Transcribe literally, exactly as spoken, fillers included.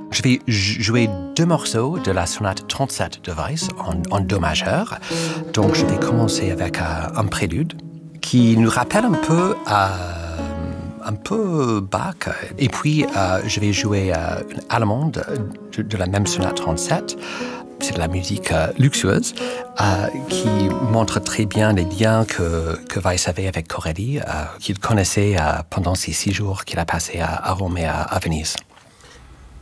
Je vais jouer deux morceaux de la sonate trente-sept de Weiss en, en do majeur. Donc je vais commencer avec euh, un prélude qui nous rappelle un peu, euh, un peu Bach. Et puis euh, je vais jouer euh, une allemande de, de la même sonate trente-sept. C'est de la musique euh, luxueuse euh, qui montre très bien les liens que, que Weiss avait avec Corelli, euh, qu'il connaissait euh, pendant ces six jours qu'il a passés à, à Rome et à, à Venise.